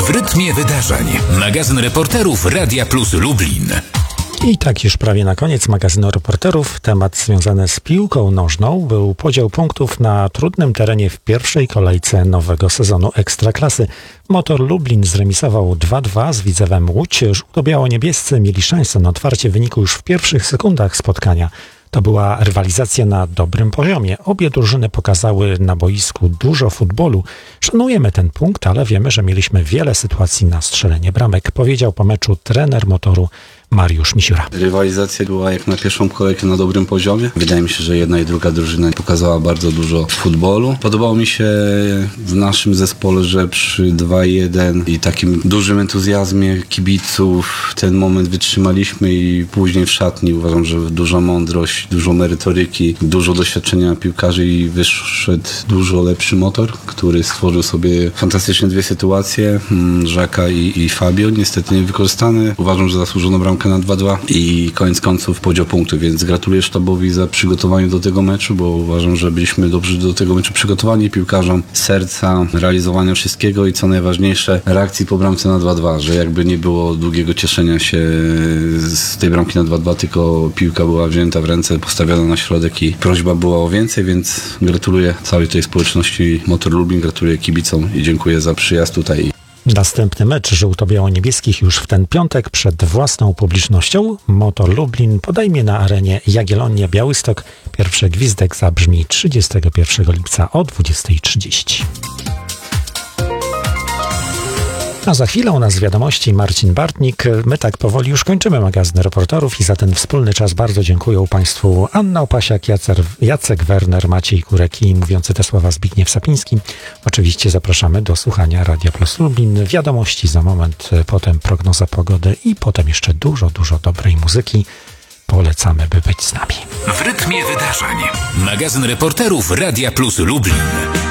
W rytmie wydarzeń. Magazyn reporterów Radia Plus Lublin. I tak już prawie na koniec magazynu reporterów. Temat związany z piłką nożną był podział punktów na trudnym terenie w pierwszej kolejce nowego sezonu Ekstraklasy. Motor Lublin zremisował 2-2 z Widzewem Łódź. Żółto-biało-niebiescy mieli szansę na otwarcie wyniku już w pierwszych sekundach spotkania. To była rywalizacja na dobrym poziomie. Obie drużyny pokazały na boisku dużo futbolu. Szanujemy ten punkt, ale wiemy, że mieliśmy wiele sytuacji na strzelenie bramek, powiedział po meczu trener Motoru Mariusz Misiura. Rywalizacja była jak na pierwszą kolejkę na dobrym poziomie. Wydaje mi się, że jedna i druga drużyna pokazała bardzo dużo futbolu. Podobało mi się w naszym zespole, że przy 2-1 i takim dużym entuzjazmie kibiców ten moment wytrzymaliśmy i później w szatni uważam, że duża mądrość, dużo merytoryki, dużo doświadczenia piłkarzy i wyszedł dużo lepszy motor, który stworzył sobie fantastyczne dwie sytuacje, Żaka i Fabio. Niestety niewykorzystane. Uważam, że zasłużono bramkę na 2-2 i koniec końców podział punktów, więc gratuluję sztabowi za przygotowanie do tego meczu, bo uważam, że byliśmy dobrze do tego meczu przygotowani, piłkarzom serca, realizowania wszystkiego i co najważniejsze, reakcji po bramce na 2-2, że jakby nie było długiego cieszenia się z tej bramki na 2-2, tylko piłka była wzięta w ręce, postawiona na środek i prośba była o więcej, więc gratuluję całej tej społeczności Motor Lublin, gratuluję kibicom i dziękuję za przyjazd tutaj. Następny mecz żółto-biało-niebieskich już w ten piątek przed własną publicznością. Motor Lublin podejmie na arenie Jagiellonia Białystok. Pierwszy gwizdek zabrzmi 31 lipca o 20:30. A za chwilę u nas w wiadomości Marcin Bartnik. My tak powoli już kończymy magazyn reporterów i za ten wspólny czas bardzo dziękuję Państwu Anna Opasiak, Jacek Werner, Maciej Kurek i mówiący te słowa Zbigniew Sapiński. Oczywiście zapraszamy do słuchania Radia Plus Lublin. Wiadomości za moment, potem prognoza pogody i potem jeszcze dużo dobrej muzyki. Polecamy, by być z nami. W rytmie wydarzeń. Magazyn reporterów Radia Plus Lublin.